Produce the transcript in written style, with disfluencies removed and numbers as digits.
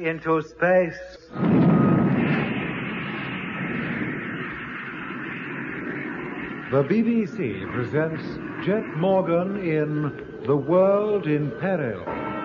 into space. The BBC presents Jet Morgan in The World in Peril.